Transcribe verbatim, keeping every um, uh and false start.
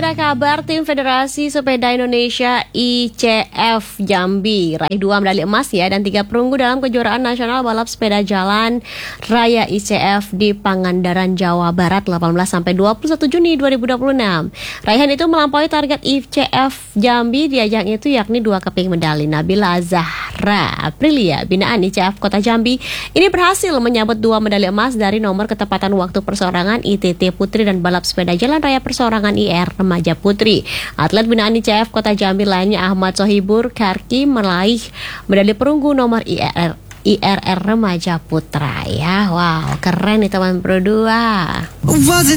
ada kabar tim Federasi Sepeda Indonesia I C F Jambi raih dua medali emas ya dan tiga perunggu dalam kejuaraan nasional balap sepeda jalan raya I C F di Pangandaran, Jawa Barat delapan belas sampai dua puluh satu Juni dua ribu dua puluh enam. Raihan itu melampaui target I C F Jambi di ajang itu yakni dua keping medali. Nabila Zahra Aprilia binaan I C F Kota Jambi ini berhasil menyabet dua medali emas dari nomor ketepatan waktu perseorangan I T T Putri dan balap sepeda jalan raya perseorangan I R Remaja Putri. Atlet binaan I C F Kota Jambi lainnya Ahmad Sohibur Karki meraih medali perunggu nomor I R I R R Remaja Putra ya. Wow, keren nih teman berdua.